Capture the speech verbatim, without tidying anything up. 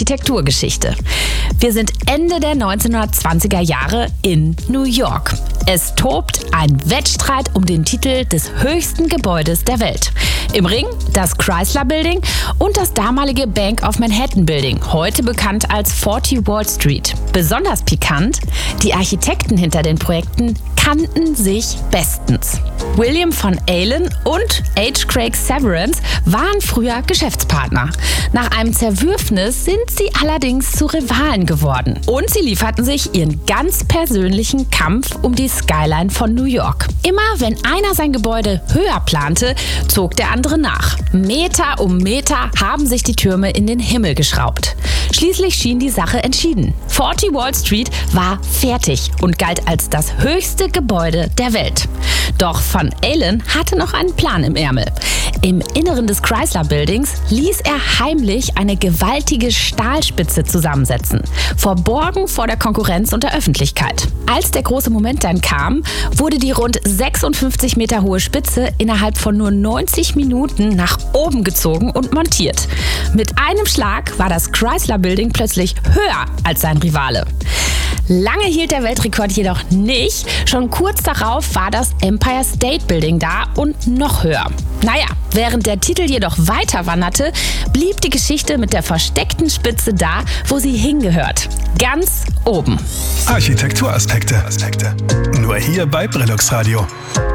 Architekturgeschichte. Wir sind Ende der neunzehnhundertzwanziger Jahre in New York. Es tobt ein Wettstreit um den Titel des höchsten Gebäudes der Welt. Im Ring das Chrysler Building und das damalige Bank of Manhattan Building, heute bekannt als vierzig Wall Street. Besonders pikant, die Architekten hinter den Projekten kannten sich bestens. William von Alen und H. Craig Severance waren früher Geschäftspartner. Nach einem Zerwürfnis sind sie allerdings zu Rivalen geworden. Und sie lieferten sich ihren ganz persönlichen Kampf um die Skyline von New York. Immer wenn einer sein Gebäude höher plante, zog der andere nach. Meter um Meter haben sich die Türme in den Himmel geschraubt. Schließlich schien die Sache entschieden. vierzig Wall Street war fertig und galt als das höchste Gebäude der Welt. Doch Van Alen hatte noch einen Plan im Ärmel. Im Inneren des Chrysler Buildings ließ er heimlich eine gewaltige Stahlspitze zusammensetzen, verborgen vor der Konkurrenz und der Öffentlichkeit. Als der große Moment dann kam, wurde die rund sechsundfünfzig Meter hohe Spitze innerhalb von nur neunzig Minuten nach oben gezogen und montiert. Mit einem Schlag war das Chrysler Building plötzlich höher als sein Rivale. Lange hielt der Weltrekord jedoch nicht. Schon kurz darauf war das Empire State Building da und noch höher. Naja, während der Titel jedoch weiter wanderte, blieb die Geschichte mit der versteckten Spitze da, wo sie hingehört. Ganz oben. Architekturaspekte. Nur hier bei Brillux Radio.